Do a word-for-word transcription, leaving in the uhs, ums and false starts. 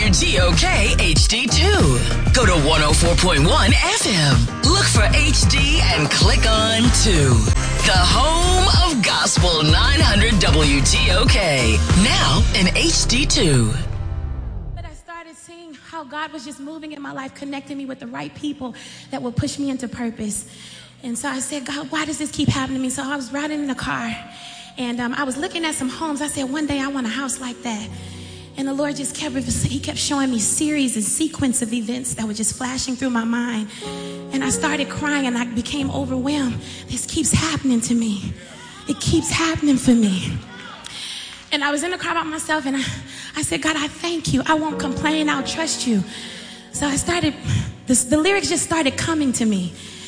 T O K H D two. Go to one oh four point one F M. Look for H D and click on two. The home of Gospel nine hundred W T O K. Now in H D two. But I started seeing how God was just moving in my life, connecting me with the right people that would push me into purpose. And so I said, God, why does this keep happening to me? So I was riding in the car, and um, I was looking at some homes. I said, one day I want a house like that. And the Lord just kept, he kept showing me series and sequence of events that were just flashing through my mind. And I started crying, and I became overwhelmed. This keeps happening to me. It keeps happening for me. And I was in the car by myself, and I, I said, God, I thank you. I won't complain. I'll trust you. So I started, this, the lyrics just started coming to me.